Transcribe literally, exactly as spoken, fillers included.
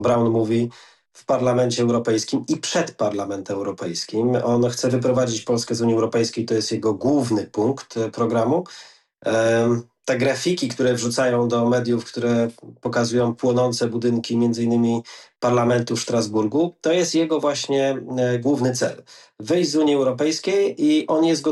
Brown mówi w Parlamencie Europejskim i przed Parlamentem Europejskim. On chce wyprowadzić Polskę z Unii Europejskiej, to jest jego główny punkt e, programu. Em, Te grafiki, które wrzucają do mediów, które pokazują płonące budynki, między innymi parlamentu w Strasburgu, to jest jego właśnie e, główny cel. Wyjść z Unii Europejskiej i on jest